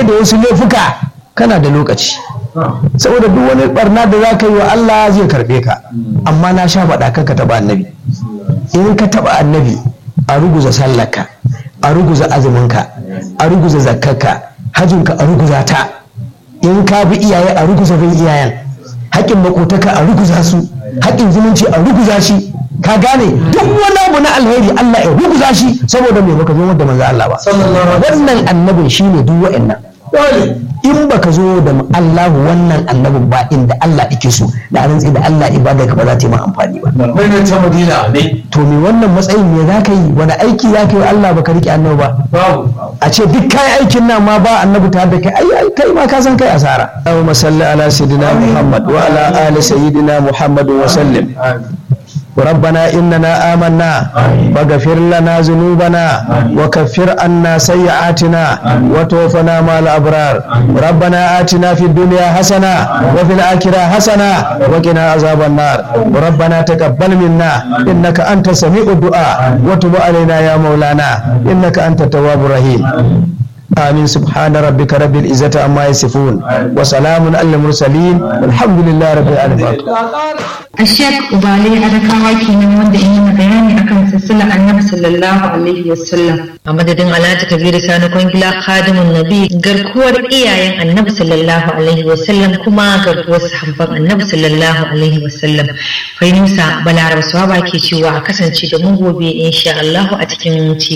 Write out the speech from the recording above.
bai da wasu laifuka kana da lokaci, saboda duk wani barna da za ka yi wa Allah zai karbe ka. Amma na sha faɗa ka taɓa annabi, in ka taɓa annabi a ruguza sallarka, a ruguza azuminka, a ruguza zakkarka, hajjinka a ruguza ta, in ka bi iyaye a ruguza bin iyayen, haƙƙin makotaka a ruguza su, haƙƙin zumunci a ruguza shi, ka gane duk wani abu na alheri Allah ya ruguza shi, saboda me baka zo da manzo Allah ba. Wannan annabin shine duk wa'annan. In baka zo da Allah wannan annabin ba inda Allah yake so, da rantsi da Allah ibada ka ba za ta yi ma amfani ba. Wannan ta Madina ne. To me wannan matsayin me za ka yi, wani aiki za ka yi Allah baka rike annabi ba? A ce duk kai aikin nan ma ba annabi ta da kai, ai kai ma ka san kai asara. Allahumma salli ala sayyidina Muhammad wa ala ali sayyidina Muhammad wa sallim. ربنا إننا آمنا فاغفر لنا ذنوبنا وكفر عنا سيئاتنا وتوفنا مع الأبرار. ربنا آتنا في الدنيا حسنة وفي الآخرة حسنة وقنا عذاب النار. ربنا تقبل منا إنك أنت سميع الدعاء وتب علينا يا مولانا إنك أنت التواب الرحيم. آمين. سبحان ربك رب العزة عما يصفون وسلام على المرسلين والحمد لله رب العالمين. Ashek Ubale Adakawa kenan wanda yi bayani akan silsilar Annabi sallallahu alaihi wasallam. A madadin Alhaji Kabiru Sani Kwangila Khadimun Nabi, garkuwar iyayen Annabi sallallahu alaihi wasallam kuma garkuwar sahabban Annabi sallallahu alaihi wasallam. Fahimsa Balaraba Swaba ke cewa a kasance da mu gobe insha Allah a cikin